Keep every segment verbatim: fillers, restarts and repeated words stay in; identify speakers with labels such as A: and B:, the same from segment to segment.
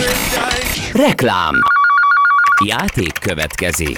A: Reklám. Játék következik.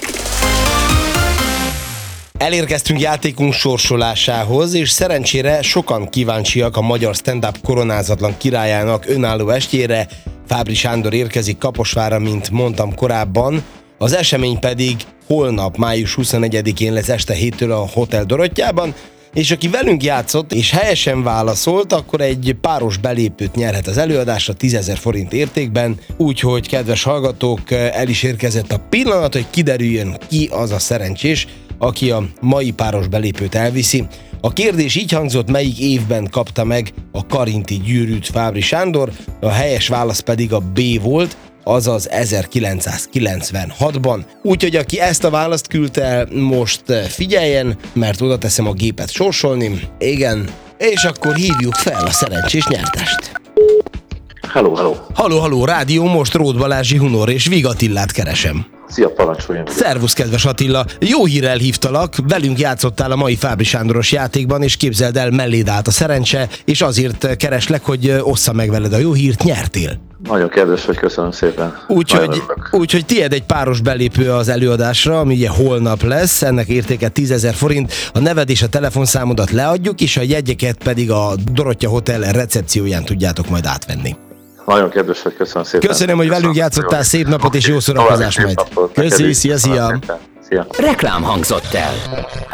B: Elérkeztünk játékunk sorsolásához, és szerencsére sokan kíváncsiak a magyar stand-up koronázatlan királyának önálló estjére. Fábry Sándor érkezik Kaposvárra, mint mondtam korábban. Az esemény pedig holnap, május huszonegyedikén lesz este héttől a Hotel Dorottyában, és aki velünk játszott és helyesen válaszolt, akkor egy páros belépőt nyerhet az előadásra tízezer forint értékben, úgyhogy kedves hallgatók, el is érkezett a pillanat, hogy kiderüljön, ki az a szerencsés, aki a mai páros belépőt elviszi. A kérdés így hangzott: melyik évben kapta meg a karinti gyűrűt Fábry Sándor? A helyes válasz pedig a B volt, azaz ezerkilencszázkilencvenhatban. Úgyhogy aki ezt a választ küldte el, most figyeljen, mert oda teszem a gépet sorsolni. Igen, és akkor hívjuk fel a szerencsés nyertest.
C: Hello, hello.
B: Halló, halló, rádió, most Róth Balázsi Hunor és Vig Attilát keresem.
C: Szia, parancsoljam.
B: Szervusz, kedves Attila! Jó hírrel hívtalak, velünk játszottál a mai Fábry Sándoros játékban, és képzeld el, melléd állt a szerencse, és azért kereslek, hogy ossza meg veled a jó hírt, nyertél.
C: Nagyon kedves vagy, köszönöm szépen.
B: Úgyhogy úgy, tiéd egy páros belépő az előadásra, ami ugye holnap lesz, ennek értéke tízezer forint, a neved és a telefonszámodat leadjuk, és a jegyeket pedig a Dorottya Hotel recepcióján tudjátok majd átvenni.
C: Nagyon kedves vagy, köszönöm szépen.
B: Köszönöm, hogy velünk játszottál, szép napot és jó szórakozást majd. Köszönjük, szia, szia!
C: Szia!
A: Reklám hangzott el.